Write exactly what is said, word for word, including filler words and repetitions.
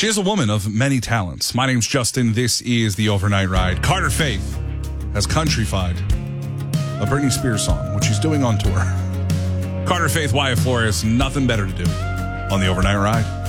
She is a woman of many talents. My name's Justin. This is The Overnight Ride. Carter Faith has countryfied a Britney Spears song, which she's doing on tour. Carter Faith, Wyatt Flores, nothing better to do on The Overnight Ride.